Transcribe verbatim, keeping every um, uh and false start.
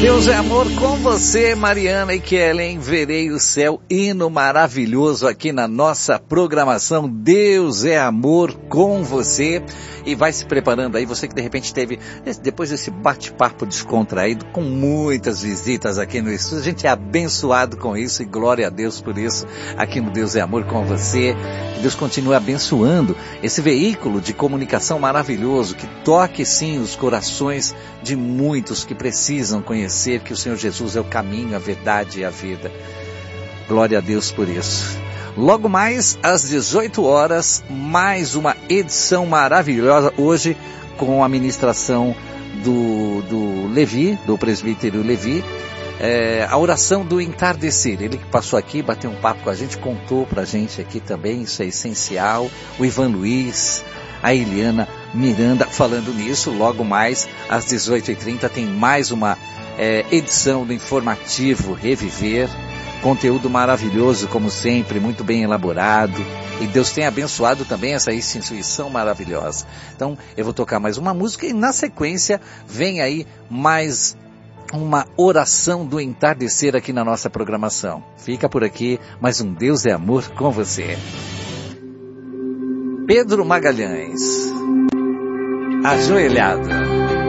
Deus é amor com você, Mariana e Kellen. Verei o céu, hino maravilhoso aqui na nossa programação. Deus é amor com você. E vai se preparando aí, você que de repente teve, depois desse bate-papo descontraído, com muitas visitas aqui no estúdio, a gente é abençoado com isso e glória a Deus por isso, aqui no Deus é Amor com você. Deus continue abençoando esse veículo de comunicação maravilhoso, que toque sim os corações de muitos que precisam conhecer que o Senhor Jesus é o caminho, a verdade e a vida. Glória a Deus por isso. Logo mais, às dezoito horas, mais uma edição maravilhosa, hoje com a ministração do, do Levi, do presbítero Levi, é, a oração do entardecer. Ele que passou aqui, bateu um papo com a gente, contou pra gente aqui também, isso é essencial. O Ivan Luiz, a Eliana Miranda falando nisso. Logo mais, às dezoito e trinta, tem mais uma é, edição do Informativo Reviver. Conteúdo maravilhoso, como sempre, muito bem elaborado. E Deus tem abençoado também essa instituição maravilhosa. Então, eu vou tocar mais uma música e na sequência vem aí mais uma oração do entardecer aqui na nossa programação. Fica por aqui, mais um Deus é Amor com você. Pedro Magalhães, Ajoelhado.